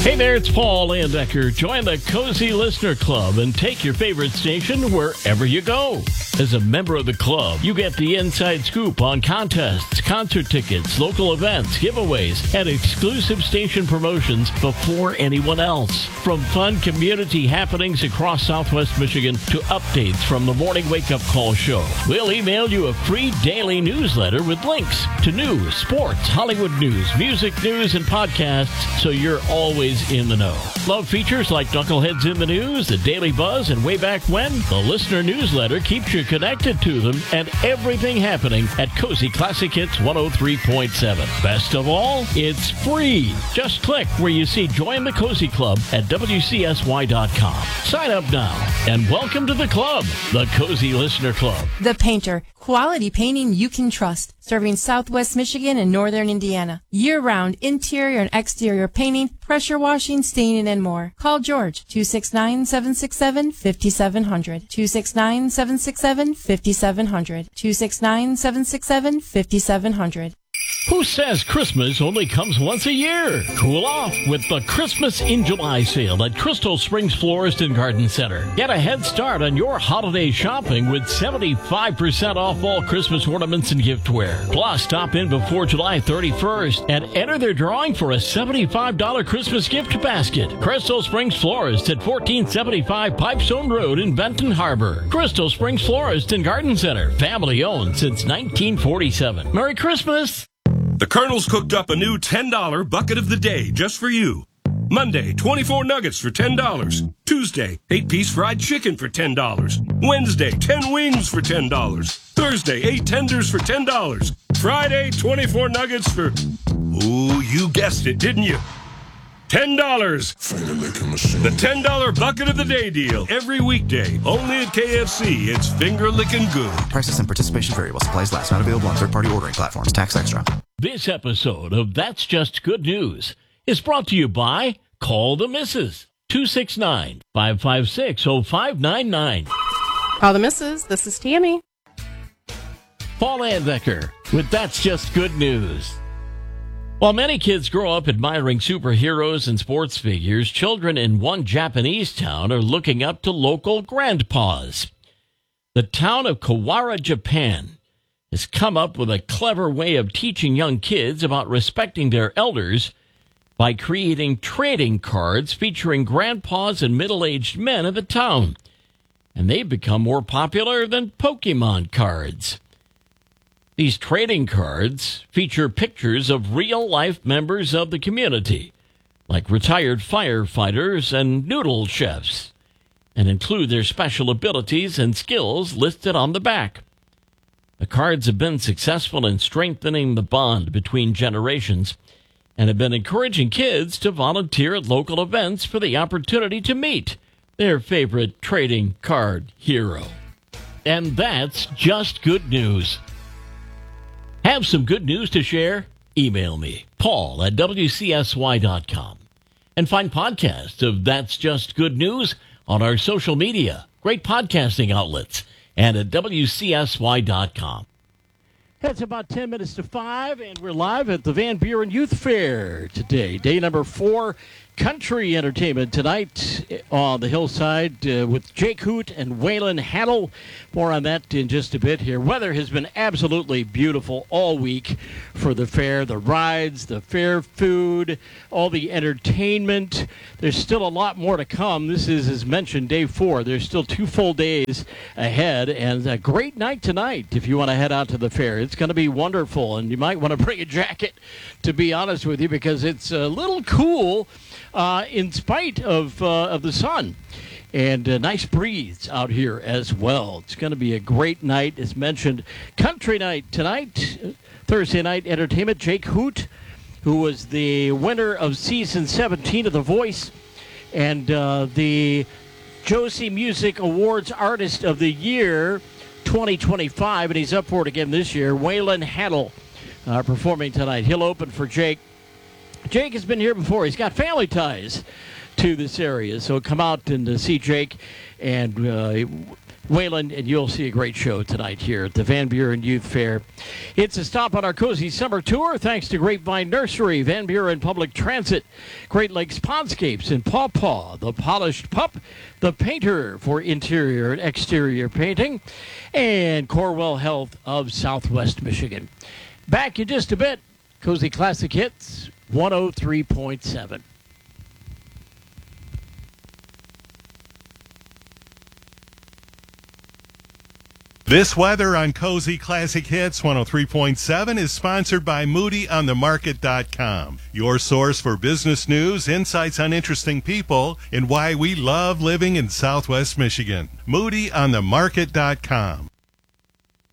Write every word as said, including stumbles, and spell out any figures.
Hey there, it's Paul Landecker. Join the Cozy Listener Club and take your favorite station wherever you go. As a member of the club, you get the inside scoop on contests, concert tickets, local events, giveaways, and exclusive station promotions before anyone else. From fun community happenings across Southwest Michigan to updates from the Morning Wake Up Call show, we'll email you a free daily newsletter with links to news, sports, Hollywood news, music news, and podcasts so you're always in the know. Love features like Knuckleheads in the News, The Daily Buzz, and Way Back When? The listener newsletter keeps you connected to them and everything happening at Cozy Classic Hits one oh three point seven. Best of all, it's free. Just click where you see Join the Cozy Club at W C S Y dot com. Sign up now and welcome to the club, the Cozy Listener Club. The Painter. Quality painting you can trust. Serving Southwest Michigan and Northern Indiana. Year-round interior and exterior painting, pressure washing, staining, and more. Call George, two six nine, seven six seven, five seven zero zero. two six nine, seven six seven, five seven zero zero. two six nine, seven six seven, five seven zero zero. Who says Christmas only comes once a year? Cool off with the Christmas in July sale at Crystal Springs Florist and Garden Center. Get a head start on your holiday shopping with seventy-five percent off all Christmas ornaments and giftware. Plus, stop in before July thirty-first and enter their drawing for a seventy-five dollars Christmas gift basket. Crystal Springs Florist at fourteen seventy-five Pipestone Road in Benton Harbor. Crystal Springs Florist and Garden Center, family owned since nineteen forty-seven. Merry Christmas! The Colonel's cooked up a new ten dollar bucket of the day just for you. Monday, twenty-four nuggets for ten dollars. Tuesday, eight piece fried chicken for ten dollars. Wednesday, ten wings for ten dollars. Thursday, eight tenders for ten dollars. Friday, twenty-four nuggets for... Ooh, you guessed it, didn't you? ten dollars. The ten dollar bucket of the day deal. Every weekday. Only at K F C. It's finger licking good. Prices and participation vary while supplies last. Not available on third-party ordering platforms. Tax extra. This episode of That's Just Good News is brought to you by Call the Missus two six nine, five five six, oh five nine nine. Call the Missus This is Tammy. Paul Landecker with That's Just Good News. While many kids grow up admiring superheroes and sports figures, children in one Japanese town are looking up to local grandpas. The town of Kawara, Japan, has come up with a clever way of teaching young kids about respecting their elders by creating trading cards featuring grandpas and middle-aged men of the town. And they've become more popular than Pokemon cards. These trading cards feature pictures of real-life members of the community, like retired firefighters and noodle chefs, and include their special abilities and skills listed on the back. The cards have been successful in strengthening the bond between generations and have been encouraging kids to volunteer at local events for the opportunity to meet their favorite trading card hero. And that's just good news. Have some good news to share? Email me, Paul at W C S Y dot com. And find podcasts of That's Just Good News on our social media, great podcasting outlets, and at W C S Y dot com. It's about ten minutes to five, and we're live at the Van Buren Youth Fair today. Day number four, country entertainment tonight on the hillside uh, with Jake Hoot and Waylon Hattle. More on that in just a bit here. Weather has been absolutely beautiful all week for the fair. The rides, the fair food, all the entertainment. There's still a lot more to come. This is, as mentioned, day four. There's still two full days ahead, and a great night tonight if you want to head out to the fair. It's going to be wonderful, and you might want to bring a jacket, to be honest with you, because it's a little cool uh, in spite of uh, of the sun. And a nice breeze out here as well. It's going to be a great night, as mentioned. Country night tonight, Thursday night entertainment. Jake Hoot, who was the winner of season seventeen of The Voice, and uh, the Josie Music Awards Artist of the Year twenty twenty-five, and he's up for it again this year. Waylon Hattle uh, performing tonight. He'll open for Jake. Jake has been here before. He's got family ties to this area, so come out and uh, see Jake and uh, Waylon, and you'll see a great show tonight here at the Van Buren Youth Fair. It's a stop on our cozy summer tour thanks to Grapevine Nursery, Van Buren Public Transit, Great Lakes Pondscapes, and Paw Paw, the Polished Pup, the Painter for interior and exterior painting, and Corwell Health of Southwest Michigan. Back in just a bit, Cozy Classic Hits, one oh three point seven. This weather on Cozy Classic Hits one oh three point seven is sponsored by Moody on the Market dot com, your source for business news, insights on interesting people, and why we love living in Southwest Michigan. Moody on the Market dot com.